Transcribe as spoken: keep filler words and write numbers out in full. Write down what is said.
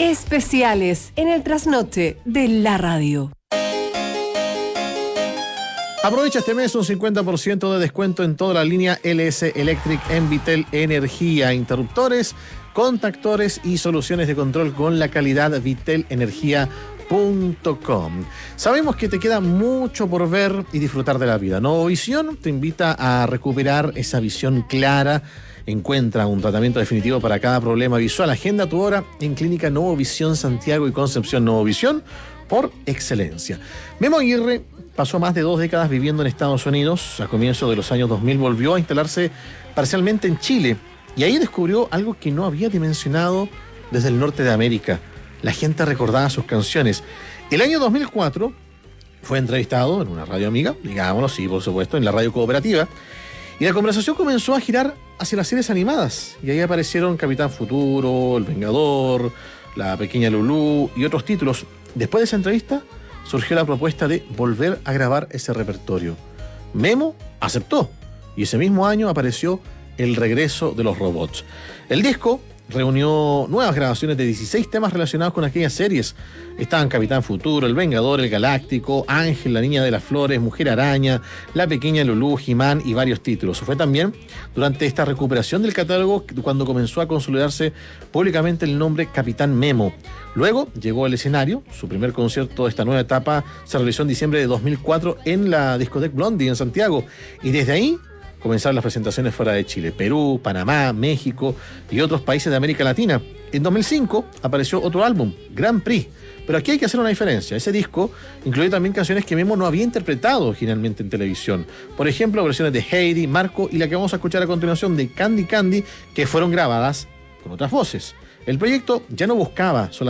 Especiales en el trasnoche de la radio. Aprovecha este mes un cincuenta por ciento de descuento en toda la línea L S Electric en Vitel Energía. Interruptores, contactores y soluciones de control con la calidad vitel energía punto com. Sabemos que te queda mucho por ver y disfrutar de la vida. Novovisión te invita a recuperar esa visión clara. Encuentra un tratamiento definitivo para cada problema visual. Agenda tu hora en Clínica Novovisión Santiago y Concepción. Novovisión por excelencia. Memo Aguirre pasó más de dos décadas viviendo en Estados Unidos. A comienzos de los años dos mil volvió a instalarse parcialmente en Chile y ahí descubrió algo que no había dimensionado desde el norte de América. La gente recordaba sus canciones. El año dos mil cuatro fue entrevistado en una radio amiga, digámoslo, sí, por supuesto, en la radio cooperativa, y la conversación comenzó a girar hacia las series animadas. Y ahí aparecieron Capitán Futuro, El Vengador, La Pequeña Lulú y otros títulos. Después de esa entrevista surgió la propuesta de volver a grabar ese repertorio. Memo aceptó y ese mismo año apareció El Regreso de los Robots. El disco reunió nuevas grabaciones de dieciséis temas relacionados con aquellas series. Estaban Capitán Futuro, El Vengador, El Galáctico, Ángel, La Niña de las Flores, Mujer Araña, La Pequeña Lulú, He-Man y varios títulos. Fue también durante esta recuperación del catálogo cuando comenzó a consolidarse públicamente el nombre Capitán Memo. Luego llegó al escenario. Su primer concierto de esta nueva etapa se realizó en diciembre de dos mil cuatro en la discoteca Blondie en Santiago. Y desde ahí comenzaron las presentaciones fuera de Chile, Perú, Panamá, México y otros países de América Latina. En dos mil cinco apareció otro álbum, Grand Prix. Pero aquí hay que hacer una diferencia. Ese disco incluye también canciones que Memo no había interpretado originalmente en televisión. Por ejemplo, versiones de Heidi, Marco y la que vamos a escuchar a continuación de Candy Candy, que fueron grabadas con otras voces. El proyecto ya no buscaba solamente